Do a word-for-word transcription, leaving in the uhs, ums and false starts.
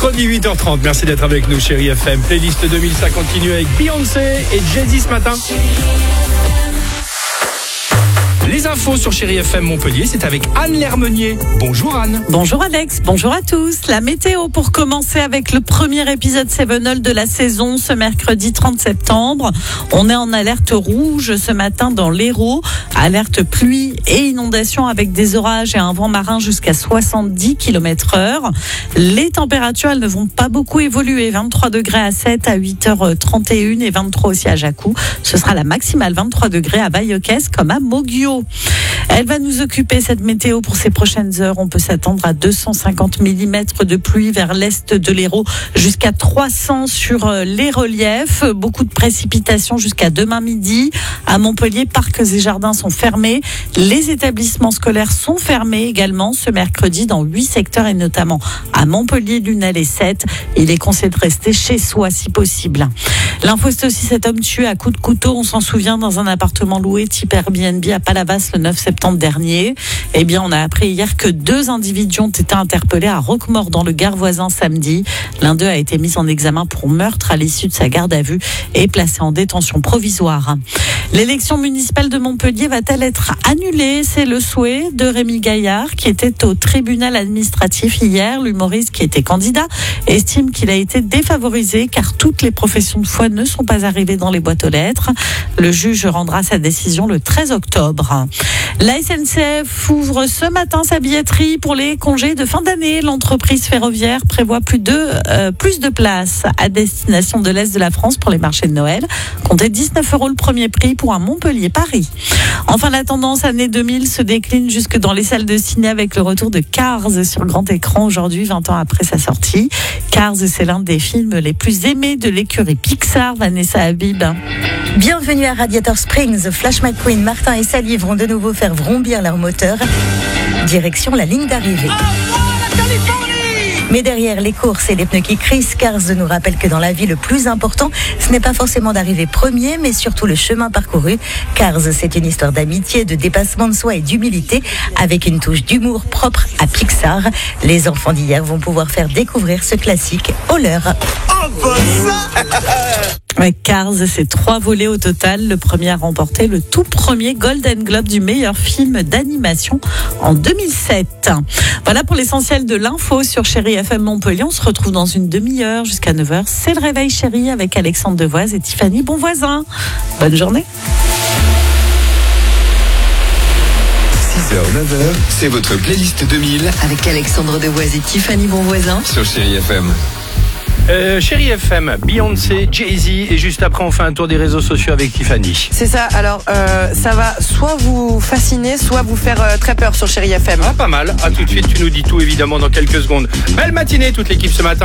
mercredi huit heures trente. Merci d'être avec nous, Chérie F M. Playlist deux mille, ça continue avec Beyoncé et Jay-Z ce matin. Les infos sur Chérie F M Montpellier, c'est avec Anne Lermenier. Bonjour Anne. Bonjour Alex, bonjour à tous. La météo pour commencer avec le premier épisode Sevenol de la saison ce mercredi trente septembre. On est en alerte rouge ce matin dans l'Hérault. Alerte pluie et inondation avec des orages et un vent marin jusqu'à soixante-dix kilomètres heure. Les températures, elles ne vont pas beaucoup évoluer. vingt-trois degrés à Sète à huit heures trente et une et vingt-trois aussi à Jacou. Ce sera la maximale vingt-trois degrés à Baillequès comme à Moguio. Elle va nous occuper cette météo pour ces prochaines heures. On peut s'attendre à deux cent cinquante millimètres de pluie vers l'est de l'Hérault, jusqu'à trois cents sur les reliefs. Beaucoup de précipitations jusqu'à demain midi. À Montpellier, parcs et jardins sont fermés. Les établissements scolaires sont fermés également ce mercredi dans huit secteurs et notamment à Montpellier, Lunel et Sète. Il est conseillé de rester chez soi si possible. L'info, c'est aussi cet homme tué à coups de couteau, on s'en souvient, dans un appartement loué type Airbnb à Palavas le neuf septembre dernier. Eh bien, on a appris hier que deux individus ont été interpellés à Roquemaure dans le Gard voisin samedi. L'un d'eux a été mis en examen pour meurtre à l'issue de sa garde à vue et placé en détention provisoire. L'élection municipale de Montpellier va-t-elle être annulée? C'est le souhait de Rémi Gaillard qui était au tribunal administratif hier. L'humoriste qui était candidat estime qu'il a été défavorisé car toutes les professions de foi ne sont pas arrivées dans les boîtes aux lettres. Le juge rendra sa décision le treize octobre. La S N C F ouvre ce matin sa billetterie pour les congés de fin d'année. L'entreprise ferroviaire prévoit plus de, euh, plus de places à destination de l'Est de la France pour les marchés de Noël. Comptez dix-neuf euros le premier prix pour un Montpellier-Paris. Enfin, la tendance année deux mille se décline jusque dans les salles de ciné avec le retour de Cars sur grand écran aujourd'hui, vingt ans après sa sortie. Cars, c'est l'un des films les plus aimés de l'écurie Pixar. Vanessa Habib. Bienvenue à Radiator Springs. Flash McQueen, Martin et Sally vont de nouveau faire vrombir leur moteur. Direction la ligne d'arrivée. Mais derrière les courses et les pneus qui crissent, Cars nous rappelle que dans la vie, le plus important, ce n'est pas forcément d'arriver premier, mais surtout le chemin parcouru. Cars, c'est une histoire d'amitié, de dépassement de soi et d'humilité, avec une touche d'humour propre à Pixar. Les enfants d'hier vont pouvoir faire découvrir ce classique au leur. Oh, bon ça Ouais, Cars, c'est trois volets au total. Le premier a remporté le tout premier Golden Globe du meilleur film d'animation en deux mille sept. Voilà pour l'essentiel de l'info sur Chérie F M Montpellier. On se retrouve dans une demi-heure jusqu'à neuf heures. C'est le réveil Chérie avec Alexandre Devoise et Tiffany Bonvoisin. Bonne journée. six heures neuf heures, c'est votre playlist deux mille avec Alexandre Devoise et Tiffany Bonvoisin sur Chérie F M. Euh, Chérie F M, Beyoncé, Jay-Z et juste après on fait un tour des réseaux sociaux avec Tiffany. C'est ça, alors euh, ça va soit vous fasciner, soit vous faire euh, très peur sur Chérie F M. Ah, pas mal, à tout de suite, tu nous dis tout évidemment dans quelques secondes. Belle matinée toute l'équipe ce matin.